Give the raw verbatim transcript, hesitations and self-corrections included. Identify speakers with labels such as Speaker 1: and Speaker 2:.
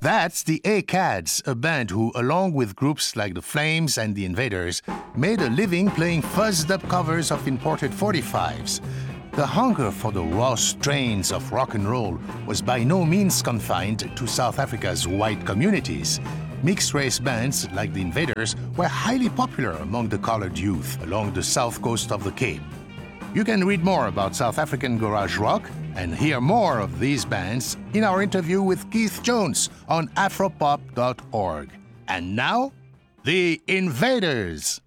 Speaker 1: That's the A-Cads, a band who, along with groups like the Flames and the Invaders, made a living playing fuzzed-up covers of imported forty-fives. The hunger for the raw strains of rock and roll was by no means confined to South Africa's white communities. Mixed-race bands like the Invaders were highly popular among the colored youth along the south coast of the Cape. You can read more about South African garage rock and hear more of these bands in our interview with Keith Jones on afropop dot org. And now, the Invaders!